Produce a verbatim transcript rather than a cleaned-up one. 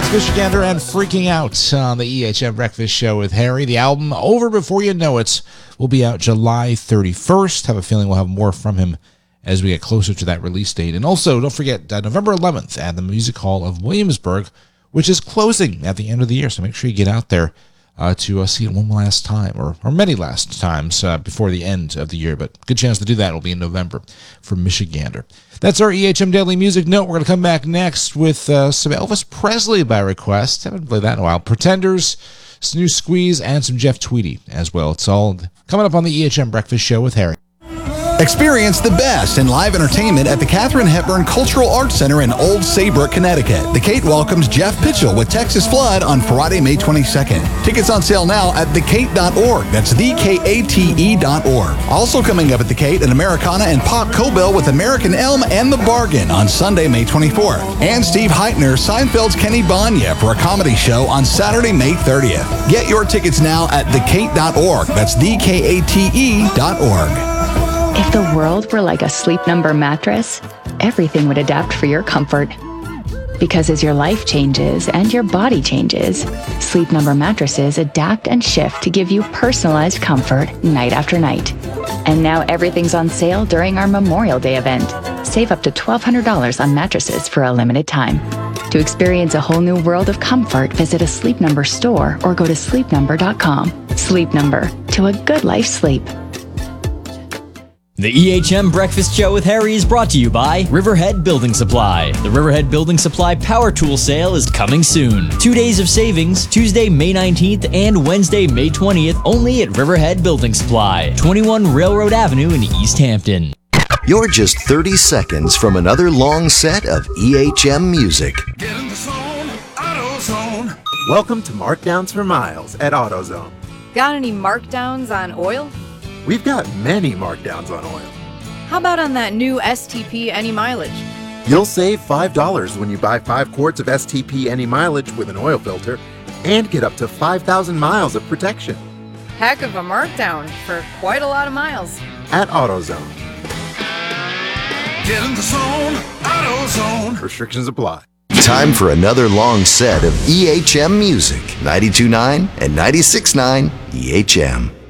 Michigander and Freaking Out on the E H M Breakfast Show with Harry. The album Over Before You Know It will be out July thirty-first. Have a feeling we'll have more from him as we get closer to that release date. And also, don't forget, uh, November eleventh at the Music Hall of Williamsburg, which is closing at the end of the year. So make sure you get out there uh, to uh, see it one last time, or, or many last times uh, before the end of the year. But good chance to do that. It'll be in November for Michigander. That's our E H M Daily Music Note. We're going to come back next with uh, some Elvis Presley by request. Haven't played that in a while. Pretenders, Snoo Squeeze, and some Jeff Tweedy as well. It's all coming up on the E H M Breakfast Show with Harry. Experience the best in live entertainment at the Katharine Hepburn Cultural Arts Center in Old Saybrook, Connecticut. The Kate welcomes Jeff Pitchell with Texas Flood on Friday, May twenty-second. Tickets on sale now at the kate dot org. That's the K A T E dot org. Also coming up at the Kate, an Americana and Pop Cobell with American Elm and The Bargain on Sunday, May twenty-fourth. And Steve Heitner, Seinfeld's Kenny Banya for a comedy show on Saturday, May thirtieth. Get your tickets now at the kate dot org. That's the K A T E dot org. If the world were like a Sleep Number mattress, everything would adapt for your comfort. Because as your life changes and your body changes, Sleep Number mattresses adapt and shift to give you personalized comfort night after night. And now everything's on sale during our Memorial Day event. Save up to twelve hundred dollars on mattresses for a limited time. To experience a whole new world of comfort, visit a Sleep Number store or go to sleep number dot com. Sleep Number, to a good life sleep. The E H M Breakfast Show with Harry is brought to you by Riverhead Building Supply. The Riverhead Building Supply Power Tool Sale is coming soon. Two days of savings, Tuesday, May nineteenth and Wednesday, May twentieth, only at Riverhead Building Supply, twenty-one Railroad Avenue in East Hampton. You're just thirty seconds from another long set of E H M music. Get in the zone, AutoZone. Welcome to Markdowns for Miles at AutoZone. Got any markdowns on oil? We've got many markdowns on oil. How about on that new S T P Any Mileage? You'll save five dollars when you buy five quarts of S T P Any Mileage with an oil filter and get up to five thousand miles of protection. Heck of a markdown for quite a lot of miles. At AutoZone. Get in the zone, AutoZone. Restrictions apply. Time for another long set of E H M music. ninety-two point nine and ninety-six point nine E H M.